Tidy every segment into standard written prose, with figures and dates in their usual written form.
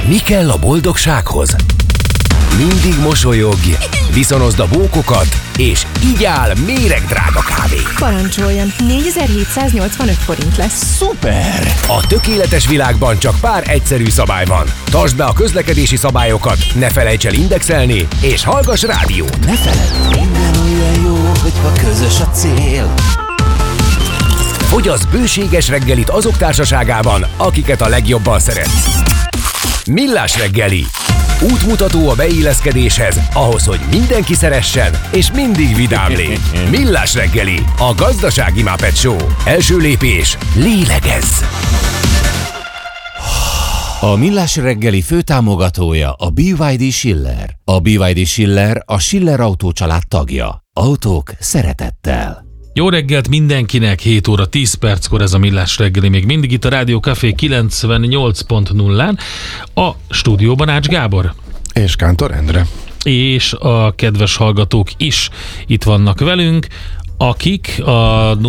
Mi kell a boldogsághoz? Mindig mosolyogj, viszonozd a bókokat, és így áll méregdrága kávé. Parancsoljon, 4785 forint lesz. Szuper! A tökéletes világban csak pár egyszerű szabály van. Tartsd be a közlekedési szabályokat, ne felejts el indexelni, és hallgass rádió. Ne feledd, minden olyan jó, hogyha közös a cél. Fogyasz bőséges reggelit azok társaságában, akiket a legjobban szeretsz. Millás reggeli. Útmutató a beilleszkedéshez, ahhoz, hogy mindenki szeressen, és mindig vidám légy. Millás reggeli, a gazdasági Muppet Show. Első lépés, lélegezz! A Millás reggeli főtámogatója a BYD Schiller. A BYD Schiller a Schiller Autó család tagja. Autók szeretettel. Jó reggelt mindenkinek, 7 óra 10 perckor ez a Millás reggeli, még mindig itt a Rádió Café 98.0-án, a stúdióban Ács Gábor. És Kántor Endre. És a kedves hallgatók is itt vannak velünk, akik a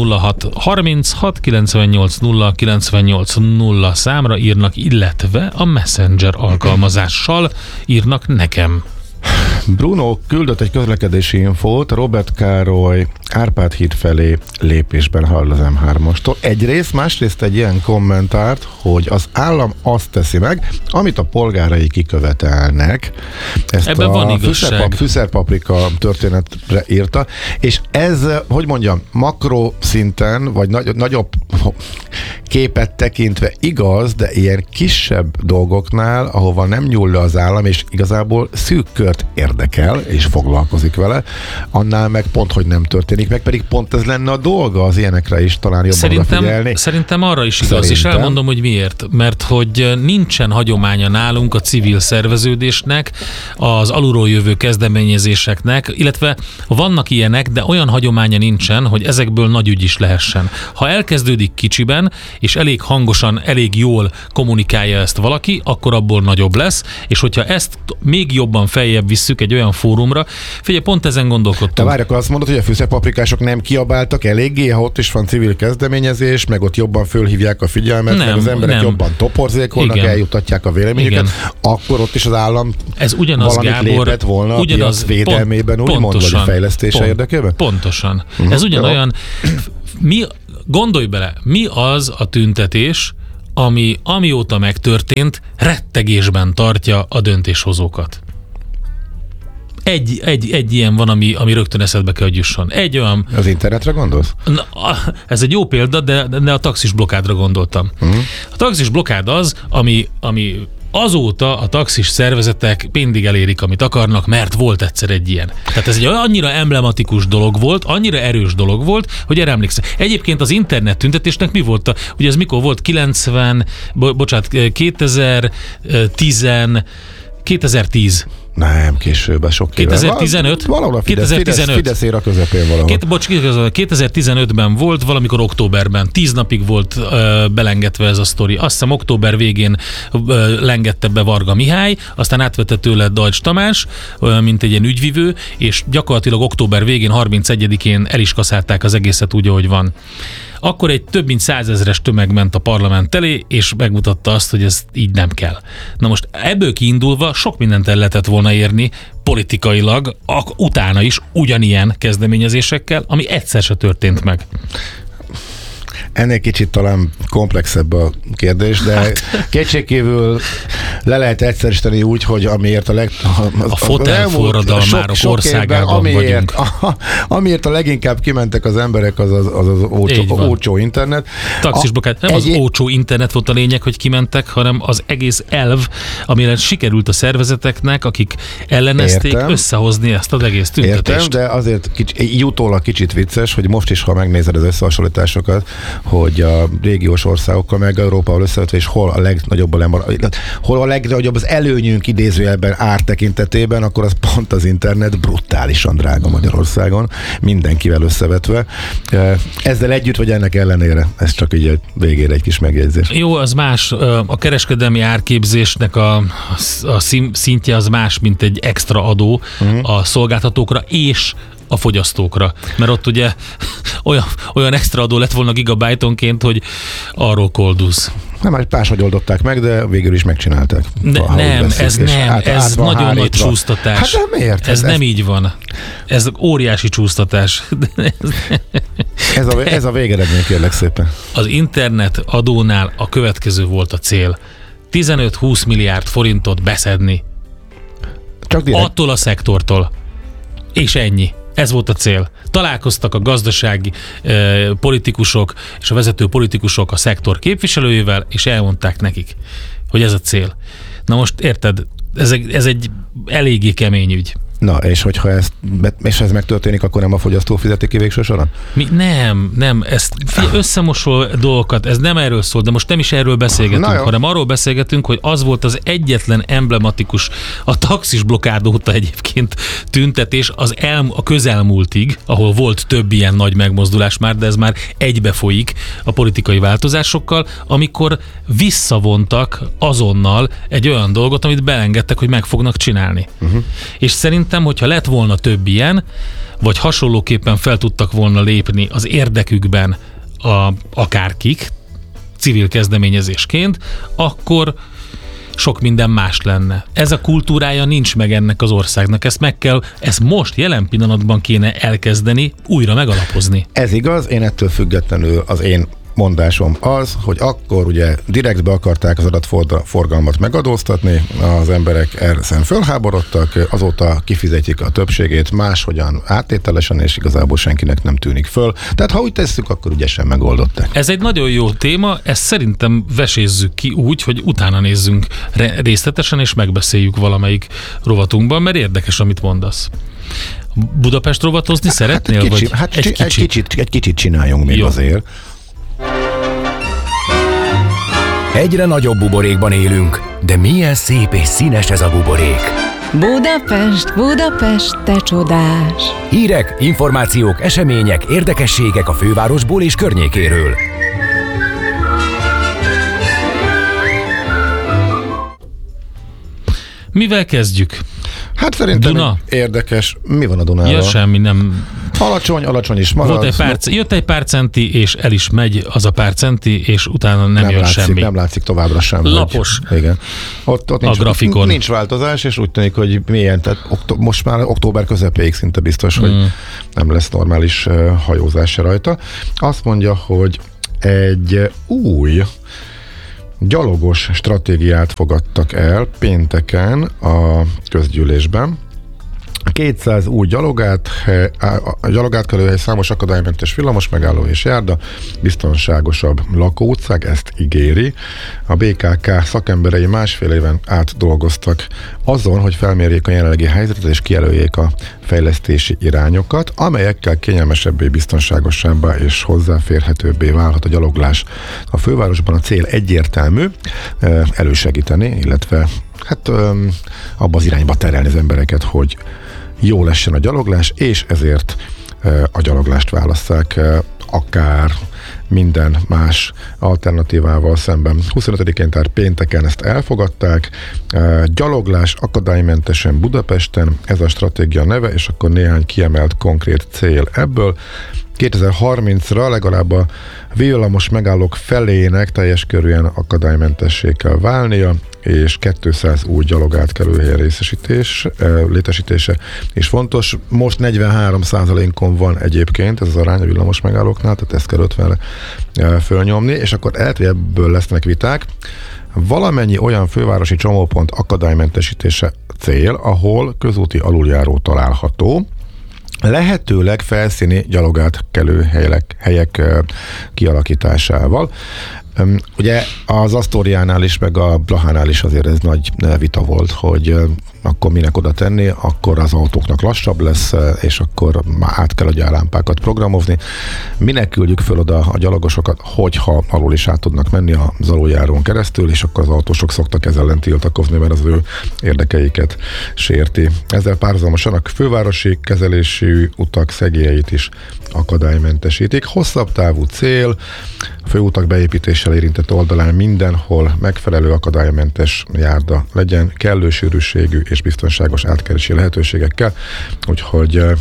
0636 98 0 98 0 számra írnak, illetve a Messenger alkalmazással írnak nekem. Bruno küldött egy közlekedési infót Robert Károly Árpád híd felé lépésben hall az M3-ostól. Egyrészt, másrészt egy ilyen kommentárt, hogy az állam azt teszi meg, amit a polgárai kikövetelnek. Ezt ebben van igazság. Fűszerpaprika történetre írta, és ez, hogy mondjam, makro szinten, vagy nagyobb képet tekintve igaz, de ilyen kisebb dolgoknál, ahova nem nyúl le az állam, és igazából szűk kört érdekel, és foglalkozik vele, annál meg pont, hogy nem történik meg, pedig pont ez lenne a dolga az ilyenekre is talán jobban odafigyelni. Szerintem arra is igaz, és elmondom, hogy miért. Mert hogy nincsen hagyománya nálunk a civil szerveződésnek, az alulról jövő kezdeményezéseknek, illetve vannak ilyenek, de olyan hagyománya nincsen, hogy ezekből nagy ügy is lehessen. Ha elkezdődik kicsiben, és elég hangosan, elég jól kommunikálja ezt valaki, akkor abból nagyobb lesz, és hogyha ezt még jobban feljebb visszük egy olyan fórumra, figyelj, pont ezen gondolkodtam. Te várj, akkor azt mondod, hogy a fűszerpaprikások nem kiabáltak eléggé, ha ott is van civil kezdeményezés, meg ott jobban fölhívják a figyelmet, meg az emberek jobban toporzékolnak, eljutatják a véleményüket, akkor ott is az állam ez ugyanaz, valamit Gábor, lépett volna a piac védelmében, úgymond, vagy a fejlesztése érdekében? Pontosan. Ez ugyanolyan... Gondolj bele, mi az a tüntetés, ami amióta megtörtént, rettegésben tartja a döntéshozókat? Egy ilyen van, ami rögtön eszedbe kell, hogy jusson. Egy olyan... Az internetre gondolsz? Na, ez egy jó példa, de a taxis blokádra gondoltam. A taxis blokkád az, ami azóta a taxis szervezetek mindig elérik, amit akarnak, mert volt egyszer egy ilyen. Tehát ez egy annyira emblematikus dolog volt, annyira erős dolog volt, hogy erre emlékszem. Egyébként az internet tüntetésnek mi volt? Ugye ez mikor volt? 2010. Nem, később, sok 2015? Valahol a Fidesz ér a közepén valahol. 2015-ben volt, valamikor októberben. 10 napig volt belengetve ez a sztori. Azt hiszem október végén lengette be Varga Mihály, aztán átvette tőle Deutsch Tamás, mint egy ilyen ügyvivő, és gyakorlatilag október végén, 31-én el is kaszálták az egészet úgy, ahogy van. Akkor egy több mint 100 000-es tömeg ment a parlament elé, és megmutatta azt, hogy ez így nem kell. Na most ebből kiindulva sok mindent el lehetett volna érni politikailag, utána is ugyanilyen kezdeményezésekkel, ami egyszer se történt meg. Ennél kicsit talán komplexebb a kérdés, de kétségkívül le lehet egyszerűsíteni úgy, hogy amiért a fotelforradalmárok országában vagyunk. Amiért a leginkább kimentek az emberek, az olcsó internet. Taxisblokkád. Nem az olcsó internet volt a lényeg, hogy kimentek, hanem az egész elv, amire sikerült a szervezeteknek, akik ellenezték, összehozni ezt az egész tüntetést. Értem, de azért utólag kicsit vicces, hogy most is, ha megnézed az összehasonlításokat, hogy a régiós országokkal meg Európával összevetve, és hol a legnagyobb az előnyünk idézőjelben ár tekintetében, akkor az pont az internet brutálisan drága Magyarországon, mindenkivel összevetve. Ezzel együtt, vagy ennek ellenére, ez csak így végére egy kis megjegyzés. Jó, az más. A kereskedelmi árképzésnek a szintje az más, mint egy extra adó a szolgáltatókra és a fogyasztókra. Mert ott ugye olyan extra adó lett volna gigabyte-onként, hogy arról koldulsz. Nem, máshogy oldották meg, de végül is megcsinálták. Ez nagyon nagy csúsztatás. Hát de miért? Ez nem így van. Ez óriási csúsztatás. Ez a végeredmény, kérlek szépen. Az internet adónál a következő volt a cél. 15-20 milliárd forintot beszedni. Csak direkt. Attól a szektortól. És ennyi. Ez volt a cél. Találkoztak a gazdasági politikusok és a vezető politikusok a szektor képviselőjével, és elmondták nekik, hogy ez a cél. Na most érted, ez egy eléggé kemény ügy. Na, és hogyha ez megtörténik, akkor nem a fogyasztó fizeti ki végső soron? Nem, ezt összemosol dolgokat, ez nem erről szól, de most nem is erről beszélgetünk, hanem arról beszélgetünk, hogy az volt az egyetlen emblematikus, a taxis blokkád óta egyébként tüntetés a közelmúltig, ahol volt több ilyen nagy megmozdulás már, de ez már egybe folyik a politikai változásokkal, amikor visszavontak azonnal egy olyan dolgot, amit beengedtek, hogy meg fognak csinálni. És szerintem, hogyha lett volna több ilyen, vagy hasonlóképpen fel tudtak volna lépni az érdekükben akárkik, civil kezdeményezésként, akkor sok minden más lenne. Ez a kultúrája nincs meg ennek az országnak. Ezt most jelen pillanatban kéne elkezdeni, újra megalapozni. Ez igaz, én ettől függetlenül az én mondásom az, hogy akkor ugye direktbe akarták az adatforgalmat megadóztatni, az emberek ezen fölháborodtak, azóta kifizetik a többségét máshogyan áttételesen, és igazából senkinek nem tűnik föl. Tehát ha úgy tesszük, akkor ügyesen megoldották. Ez egy nagyon jó téma, ezt szerintem vesézzük ki úgy, hogy utána nézzünk részletesen, és megbeszéljük valamelyik rovatunkban, mert érdekes, amit mondasz. Budapest rovatozni szeretnél? Egy kicsit csináljunk még azért. Egyre nagyobb buborékban élünk, de milyen szép és színes ez a buborék. Budapest, Budapest, te csodás! Hírek, információk, események, érdekességek a fővárosból és környékéről. Mivel kezdjük? Hát szerintem Duna? Érdekes. Mi van a Dunával? Ja, semmi, nem... Alacsony is marad. Jött egy pár centi, és el is megy az a pár centi, és utána nem jön látszik, semmi. Nem látszik továbbra sem. Lapos. Hogy, igen. Ott a grafikon. Nincs változás, és úgy tűnik, hogy milyen, tehát most már október közepéig szinte biztos, hogy nem lesz normális hajózás se rajta. Azt mondja, hogy egy új gyalogos stratégiát fogadtak el pénteken a közgyűlésben. 200 új gyalogátkelőhely, számos akadálymentes villamos megálló és járda, biztonságosabb lakóutcák, ezt ígéri. A BKK szakemberei másfél éven át dolgoztak azon, hogy felmérjék a jelenlegi helyzetet és kijelöljék a fejlesztési irányokat, amelyekkel kényelmesebbé, biztonságosabbá és hozzáférhetőbbé válhat a gyaloglás. A fővárosban a cél egyértelmű, elősegíteni, illetve abba az irányba terelni az embereket, hogy jó lessen a gyaloglás, és ezért a gyaloglást válasszák akár minden más alternatívával szemben. 25-én, tehát pénteken ezt elfogadták. Gyaloglás akadálymentesen Budapesten, ez a stratégia neve, és akkor néhány kiemelt konkrét cél ebből. 2030-ra legalább a villamos megállók felének teljes körűen akadálymentessé kell válnia, és 200 új gyalogátkelőhely létesítése is fontos. Most 43%-on van egyébként ez az arány a villamos megállóknál, tehát ezt kell 50-re fölnyomni, és akkor lehet, hogy ebből lesznek viták. Valamennyi olyan fővárosi csomópont akadálymentesítése cél, ahol közúti aluljáró található, lehetőleg felszíni gyalogátkelő helyek kialakításával. Ugye az Asztóriánál is, meg a Blahánál is azért ez nagy vita volt, hogy akkor minek oda tenni, akkor az autóknak lassabb lesz, és akkor már át kell a gyárlámpákat programozni. Minek küldjük föl oda a gyalogosokat, hogyha alul is át tudnak menni az aluljárón keresztül, és akkor az autósok szoktak ezzel ellen tiltakozni, mert az ő érdekeiket sérti. Ezzel párhuzamosan a fővárosi kezelésű utak szegélyeit is akadálymentesítik. Hosszabb távú cél, a főutak beépítéssel érintett oldalán mindenhol megfelelő akadálymentes járda legyen, kellő sűrűségű és biztonságos átkerési lehetőségekkel, úgyhogy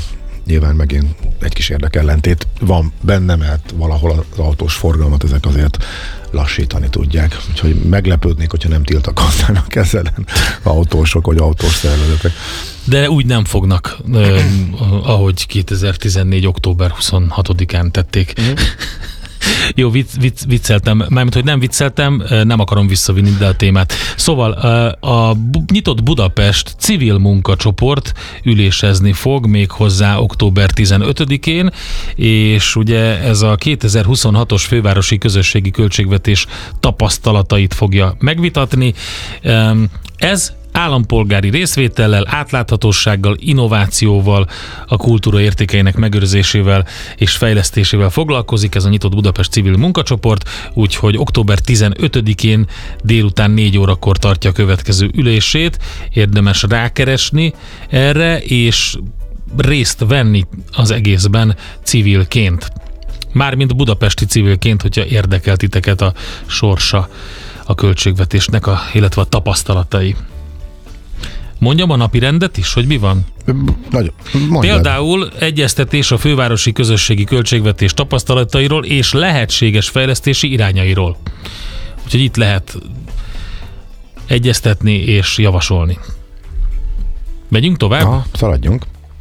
nyilván megint egy kis érdekellentét van benne, mert valahol az autós forgalmat ezek azért lassítani tudják. Úgyhogy meglepődnék, hogyha nem tiltakoznának ezzel autósok vagy autós szervezetek. De úgy nem fognak, ahogy 2014. október 26-án tették. Jó, vicceltem. Mármint, hogy nem vicceltem, nem akarom visszavinni ide a témát. Szóval a Nyitott Budapest civil munkacsoport ülésezni fog méghozzá október 15-én, és ugye ez a 2026-os fővárosi közösségi költségvetés tapasztalatait fogja megvitatni. Ez állampolgári részvétellel, átláthatósággal, innovációval, a kultúra értékeinek megőrzésével és fejlesztésével foglalkozik, ez a Nyitott Budapest civil munkacsoport, úgyhogy október 15-én délután 4 órakor tartja a következő ülését, érdemes rákeresni erre, és részt venni az egészben civilként. Mármint budapesti civilként, hogyha érdekel titeket a sorsa a költségvetésnek, illetve a tapasztalatai. Mondjam a napi rendet is, hogy mi van? Például egyeztetés a fővárosi közösségi költségvetés tapasztalatairól és lehetséges fejlesztési irányairól. Úgyhogy itt lehet egyeztetni és javasolni. Megyünk tovább? Szaladjunk.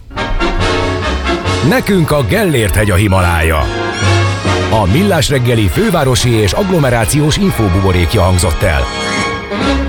Nekünk a Gellért-hegy a Himalája. A Millás reggeli fővárosi és agglomerációs infóbuborékja hangzott el.